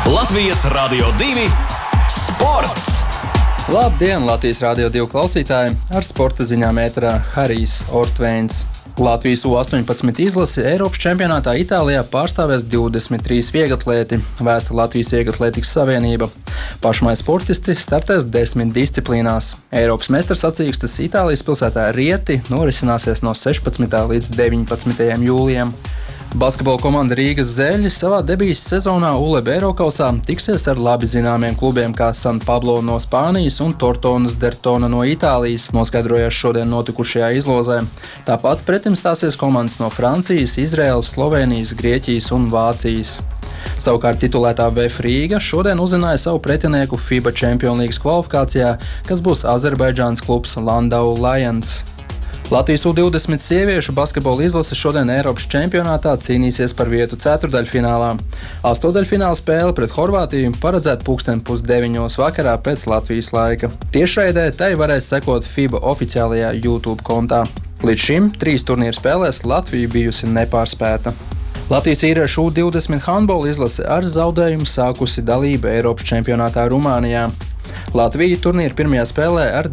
Latvijas Radio 2 sports! Labdien, Latvijas Radio 2 klausītāji! Ar sporta ziņām ēterā Harijs Ortvēns. Latvijas U-18 izlase Eiropas čempionātā Itālijā pārstāvēs 23 vieglatlēti, vēsta Latvijas Vieglatlētikas savienība. Pašmai sportisti startēs 10 disciplīnās. Eiropas meistars sacīkstes Itālijas pilsētā Rieti norisināsies no 16. līdz 19. jūlijam. Basketbola komanda Rīgas Zeļi savā debijas sezonā ULEB Eirokausā tiksies ar labi zināmiem klubiem kā San Pablo no Spānijas un Tortonas Dertona no Itālijas, noskaidrojās šodien notikušajā izlozē. Tāpat pretim stāsies komandas no Francijas, Izraēlas, Slovēnijas, Grieķijas un Vācijas. Savukārt titulētā VF Rīga šodien uzzināja savu pretinieku FIBA Champions League kvalifikācijā, kas būs Azerbaidžānas klubs Landau Lions. Latvijas U-20 sieviešu basketbola izlase šodien Eiropas čempionātā cīnīsies par vietu ceturdaļfinālā. Astodaļfināla spēle pret Horvātiju paredzēta 8:30 vakarā pēc Latvijas laika. Tiešraidē tai varēs sekot FIBA oficiālajā YouTube kontā. Līdz šim 3 turnīru spēlēs Latvija bijusi nepārspēta. Latvijas vīriešu U-20 handbola izlase ar zaudējumu sākusi dalību Eiropas čempionātā Rumānijā. Latvija turnīra pirmajā spēlē ar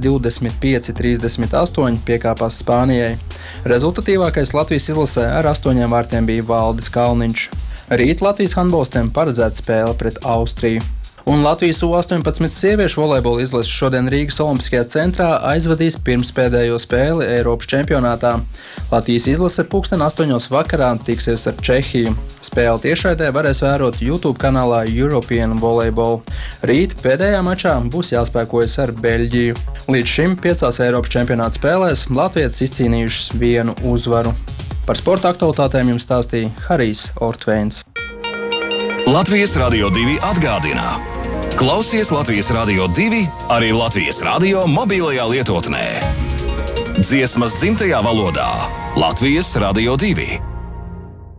25-38 piekāpās Spānijai. Rezultatīvākais Latvijas izlasē ar 8 vārtiem bija Valdis Kalniņš. Rīt Latvijas handbolistiem paredzēta spēle pret Austriju. Un Latvijas U-18 sieviešu volejbola izlase šodien Rīgas Olimpiskajā centrā aizvadīs pirmspēdējo spēli Eiropas čempionātā. Latvijas izlase 8:00 vakarā tiksies ar Čehiju. Spēli tiešraidē varēs vērot YouTube kanālā European Volleyball. Rīt pēdējā mačā būs jāspēkojas ar Beļģiju. Līdz šim 5 Eiropas čempionāta spēlēs latvietes izcīnījušas 1 uzvaru. Par sporta aktualitātēm jums stāstīja Harijs Ortvēns. Latvijas Radio 2 atgādina. Klausies Latvijas Radio 2 arī Latvijas radio mobilajā lietotnē. Dziesmas dzimtajā valodā Latvijas Radio 2.